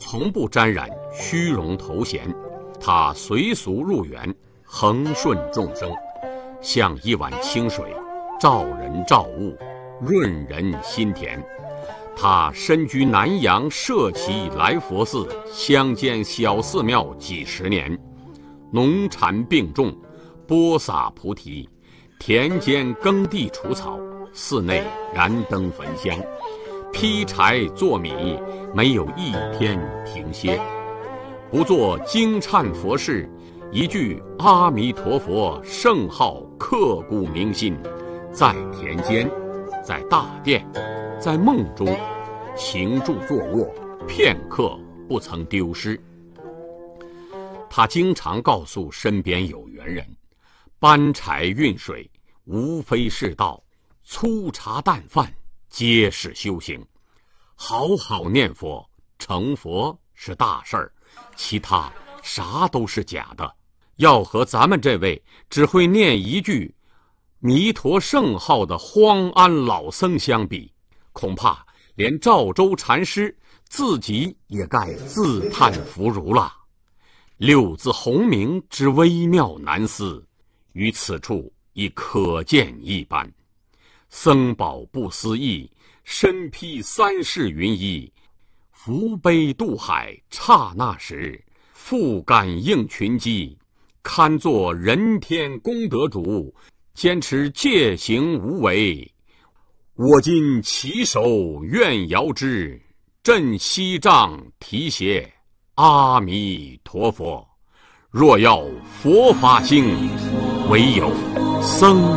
从不沾染虚荣头衔，他随俗入园，恒顺众生，像一碗清水，照人照物，润人心田。他身居南阳社稷来佛寺乡间小寺庙几十年，农产并种，播撒菩提，田间耕地除草，寺内燃灯焚香，劈柴做米，没有一天停歇。不做惊忏佛事，一句阿弥陀佛圣号刻骨铭心，在田间，在大殿，在梦中，行住坐卧，片刻不曾丢失。他经常告诉身边有缘人，搬柴运水无非是道，粗茶淡饭皆是修行。好好念佛，成佛是大事儿，其他啥都是假的。要和咱们这位只会念一句弥陀圣号的荒安老僧相比，恐怕连赵州禅师自己也该自叹弗如了。六字洪名之微妙难思，于此处已可见一斑。僧宝不思议，身披三世云衣，扶悲渡海刹那时，复感应群机，堪作人天功德主，坚持戒行无为。我今起手愿遥之，振西杖提携阿弥陀佛。若要佛法兴，唯有僧